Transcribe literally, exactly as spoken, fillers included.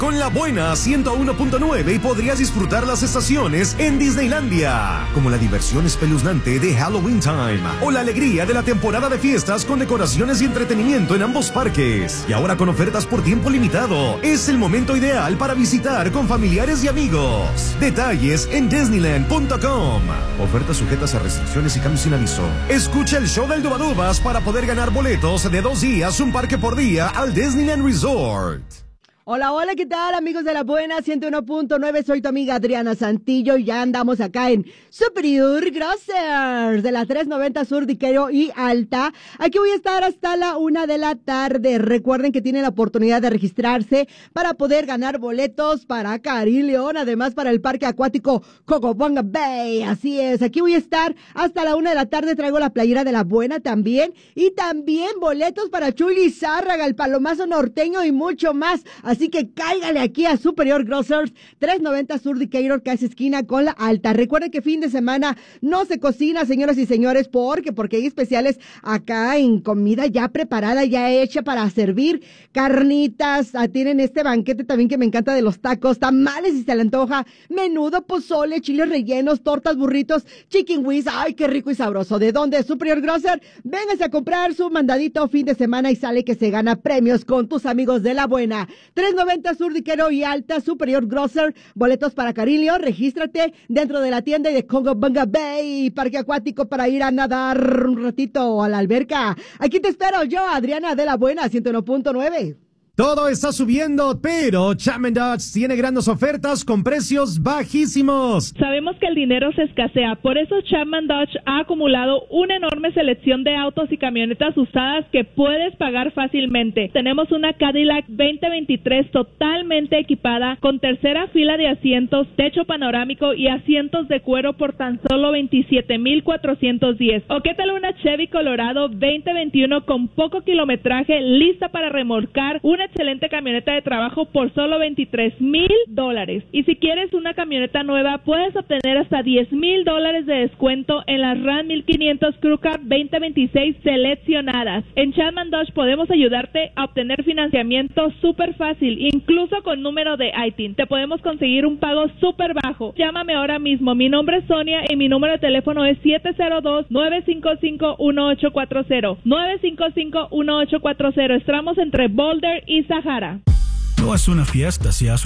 Con la buena ciento uno punto nueve podrías disfrutar las estaciones en Disneylandia, como la diversión espeluznante de Halloween Time o la alegría de la temporada de fiestas con decoraciones y entretenimiento en ambos parques. Y ahora con ofertas por tiempo limitado, es el momento ideal para visitar con familiares y amigos. Detalles en disneyland punto com. Ofertas sujetas a restricciones y cambios sin aviso. Escucha el show del Dubadubas para poder ganar boletos de dos días, un parque por día al Disneyland Resort. Hola, hola, ¿qué tal, amigos de la buena ciento uno punto nueve? Soy tu amiga Adriana Santillo y ya andamos acá en Superior Grocers de la trescientos noventa Sur Decatur y Alta. Aquí voy a estar hasta la una de la tarde. Recuerden que tienen la oportunidad de registrarse para poder ganar boletos para Cari León, además para el parque acuático Cocobonga Bay. Así es, aquí voy a estar hasta la una de la tarde. Traigo la playera de la buena también y también boletos para Chuli Zárraga, el palomazo norteño y mucho más. Así que cáigale aquí a Superior Grocers, trescientos noventa Sur Decatur, casi esquina con la Alta. Recuerden que fin de semana no se cocina, señoras y señores, porque porque hay especiales acá en comida ya preparada, ya hecha para servir. Carnitas, ah, tienen este banquete también que me encanta de los tacos, tamales si se le antoja, menudo, pozole, chiles rellenos, tortas, burritos, chicken wings. Ay, qué rico y sabroso. ¿De dónde? Superior Grocer. Véngase a comprar su mandadito fin de semana y sale que se gana premios con tus amigos de la buena. trescientos noventa Sur Decatur y Alta, Superior Grocer, boletos para Carilio, regístrate dentro de la tienda y de Cocobonga Bay, parque acuático para ir a nadar un ratito a la alberca. Aquí te espero yo, Adriana de la Buena, ciento uno punto nueve. Todo está subiendo, pero Chapman Dodge tiene grandes ofertas con precios bajísimos. Sabemos que el dinero se escasea, por eso Chapman Dodge ha acumulado una enorme selección de autos y camionetas usadas que puedes pagar fácilmente. Tenemos una Cadillac veinte veintitrés totalmente equipada con tercera fila de asientos, techo panorámico y asientos de cuero por tan solo veintisiete mil cuatrocientos diez. ¿O qué tal una Chevy Colorado veinte veintiuno con poco kilometraje, lista para remolcar, una excelente camioneta de trabajo por solo veintitrés mil dólares? Y si quieres una camioneta nueva, puedes obtener hasta diez mil dólares de descuento en las Ram mil quinientos Crew Cab veinte veintiséis seleccionadas. En Chapman Dodge podemos ayudarte a obtener financiamiento súper fácil, incluso con número de I T I N. Te podemos conseguir un pago súper bajo. Llámame ahora mismo. Mi nombre es Sonia y mi número de teléfono es siete cero dos, nueve cinco cinco, uno ocho cuatro cero. nueve cinco cinco, uno ocho cuatro cero. Estamos entre Boulder y Sahara. No es una fiesta si has